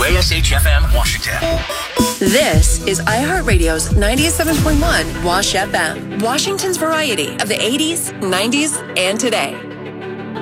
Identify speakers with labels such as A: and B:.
A: WASH-FM Washington.
B: This is iHeartRadio's 97.1 WASH FM, Washington's variety of the 80s, 90s, and today.